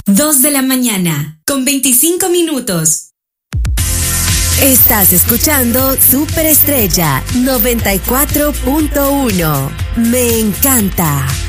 2 de la mañana, con 25 minutos. Estás escuchando Superestrella 94.1. Me encanta.